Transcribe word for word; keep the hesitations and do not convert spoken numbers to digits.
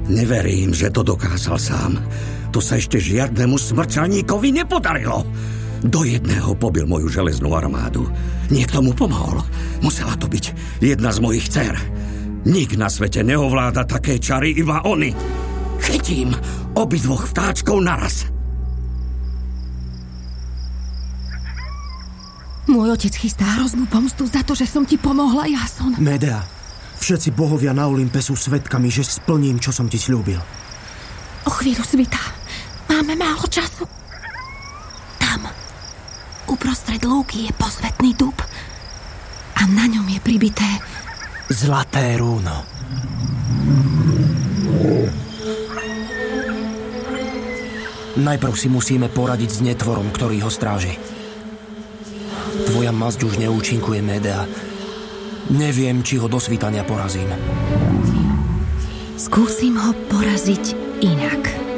Neverím, že to dokázal sám. To sa ešte žiadnemu smrčaníkovi nepodarilo. Do jedného pobil moju železnú armádu. Niekto mu pomohol. Musela to byť jedna z mojich dcér. Nik na svete neovláda také čary, iba oni. Chytím obidvoch vtáčkov naraz. Môj otec chystá hroznú pomstu za to, že som ti pomohla, Jason. Medea, všetci bohovia na Olympe sú svedkami, že splním, čo som ti sľúbil. O chvíľu svitá. Máme málo času. Tam, uprostred lúky, je posvätný dub. A na ňom je pribité zlaté rúno. Najprv si musíme poradiť s netvorom, ktorý ho stráži. Tvoja masť už neúčinkuje, Medea. Neviem, či ho do svítania porazím. Skúsim ho poraziť inak.